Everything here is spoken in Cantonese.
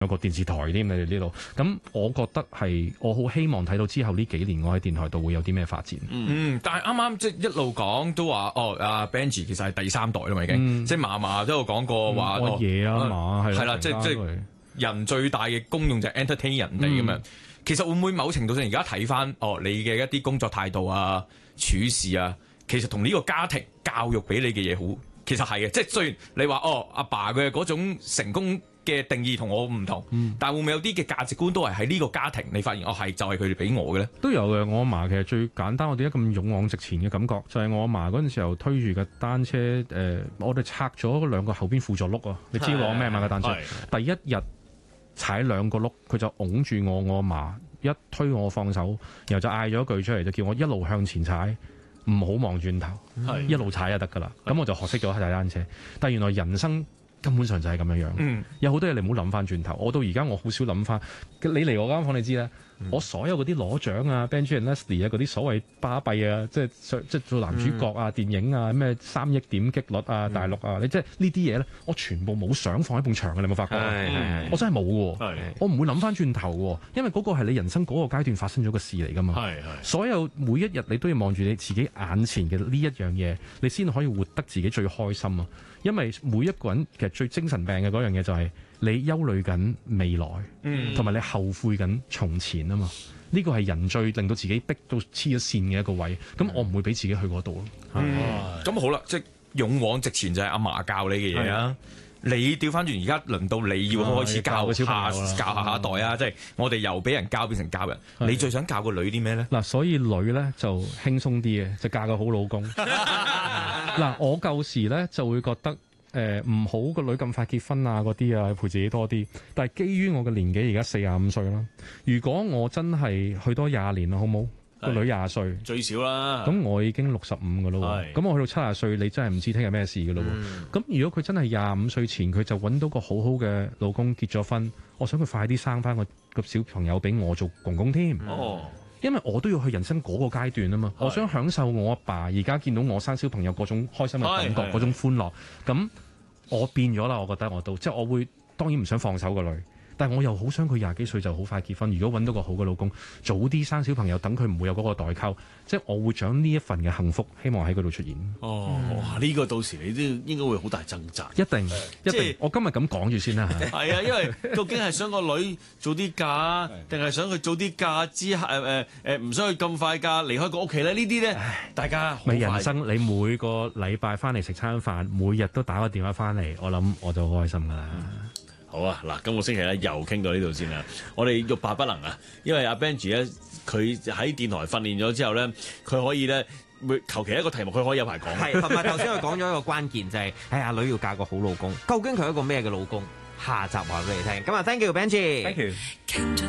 有個電視台添，你哋呢度。咁我覺得係我好希望睇到之後呢幾年我喺電台度會有啲咩發展。 但係啱啱即係一路講都話阿 Benji 其實係第三代啦嘛已經，即係嫲都有講過話我爺啊嘛係啦， 即係人最大嘅功用就係 entertain 人哋咁樣。其實會唔會某程度上而家睇翻你嘅一啲工作態度啊、處事啊，其實同呢個家庭教育俾你嘅嘢好，其實係嘅。即係雖然你話阿爸嘅嗰種成功嘅定義同我唔同，但會唔會有啲嘅價值觀都係喺呢個家庭你發現係就係佢哋俾我嘅咧？ 都有嘅。我阿嫲其實最簡單，我點解咁勇往直前嘅感覺，就係我阿嫲嗰陣時候推住架單車，我哋拆咗兩個後邊輔助轆啊！你知我咩嘛架單車？第一日踩兩個轆，佢就擁住我阿嫲一推我放手，然後就嗌咗一句出嚟，就叫我一路向前踩，唔好望轉頭，一路踩就得噶啦。咁我就學識咗踩單車。但係原來人生根本上就係咁樣樣，有好多嘢你唔好諗翻轉頭。我到而家我好少諗翻。你嚟我間房你知啦，我所有嗰啲攞獎啊 Benji and Leslie 啊嗰啲所謂巴閉啊，即係做男主角啊、電影啊咩3億點擊率啊、大陸啊，你即係呢啲嘢咧，我全部冇相放喺埲牆嘅，你有冇發覺？我真係冇嘅，我唔會諗翻轉頭嘅，因為嗰個係你人生嗰個階段發生咗嘅事嚟噶嘛。所有每一日你都要望住你自己眼前嘅呢一樣嘢，你先可以活得自己最開心啊！因為每一個人其實最精神病嘅嗰樣嘢就係你憂慮緊未來，同埋你後悔緊從前啊嘛。呢個係人最令到自己逼到黐咗線嘅一個位。咁我唔會俾自己去嗰度咯。 咁好啦，即係勇往直前就係阿嫲教你嘅嘢啊。你調翻轉而家輪到你要開始教下一代啊！即係我哋由俾人教變成教人。你最想教個女啲咩咧？ 嗱，所以女咧就輕鬆啲嘅，就嫁個好老公。嗱，我舊時咧就會覺得唔好個女咁快結婚啊嗰啲啊，陪自己多啲。但係基於我嘅年紀而家45歲啦，如果我真係去多20年啦，好冇？個女20歲最少啦， 咁我已經65噶咯，咁我去到70歲，你真係唔知聽日咩事噶咯。咁如果佢真係25歲前佢就揾到個好好嘅老公結咗婚，我想佢快啲生翻個小朋友俾我做公公添。因為我都要去人生嗰個階段啊嘛，我想享受我阿爸而家見到我生小朋友嗰種開心嘅感覺，嗰種歡樂。咁我變咗啦，我覺得我都即係我會當然唔想放手個女。但係我又好想佢20幾歲就好快結婚，如果揾到個好嘅老公，早啲生小朋友，等佢唔會有嗰個代溝，即係我會將呢一份嘅幸福，希望喺嗰度出現。 呢個到時你都應該會好大掙扎。 一定，我今日咁講住先啦。 係啊，因為究竟係想個女早啲嫁，定係想佢早啲嫁之後唔想佢咁快嫁離開個屋企咧？呢啲咧，大家咪人生，你每個禮拜翻嚟食餐飯，每日都打個電話翻嚟，我諗我就好開心㗎啦。 好啊，嗱，今個星期咧又傾到呢度先啦。我哋欲罷不能啊，因為阿 Benji 咧，佢喺電台訓練咗之後咧，佢可以咧，求其一個題目佢可以有排講。 係，同埋頭先佢講咗一個關鍵就係，阿女要嫁個好老公，究竟佢係一個咩嘅老公？下集話俾你聽。咁啊 ，thank you Benji。Thank you。